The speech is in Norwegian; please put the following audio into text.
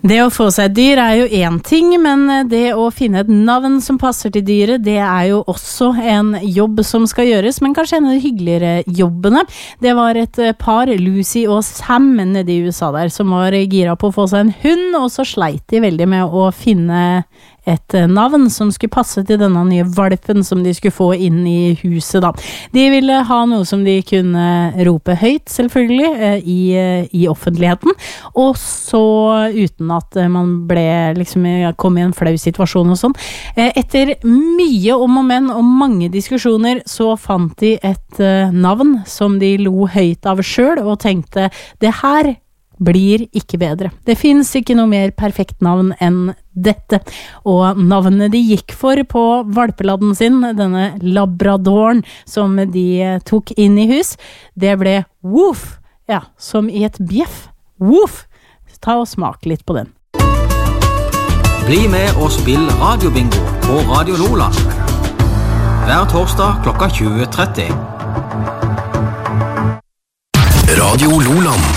Det å få seg dyr jo en ting, men det å finne et navn som passer til dyret, det jo også en jobb som skal gjøres, men kanskje en av de hyggeligere jobbene. Det var et par, Lucy og Sam, nede i USA der, som var gira på å få seg en hund, og så sleit de veldig med å finne et navn som skulle passe til denne nye valpen som de skulle få inn i huset da. De ville ha noe som de kunne rope høyt, selvfølgelig, i offentligheten, og så uten at man kom i en flau situasjon og sånn. Etter mye om og men og mange diskusjoner så fant de et navn som de lo høyt av selv og tenkte, det her blir ikke bedre. Det finnes ikke noe mer perfekt navn enn dette. Og navnet de gikk for på valpeladden sin, denne labradoren som de tok inn i hus, det ble Woof. Ja, som i et bjeff. Woof. Ta og smak litt på den. Bli med og spill radiobingo på Radio Loland. Hver torsdag klokka 20:30. Radio Loland.